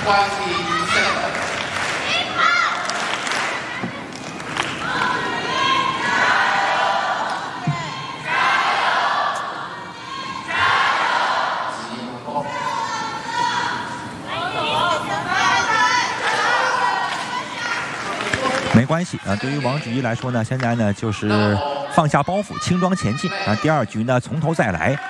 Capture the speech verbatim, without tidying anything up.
没关系啊，对于王芷怡来说呢，现在呢就是放下包袱，轻装前进啊。第二局呢从头再来。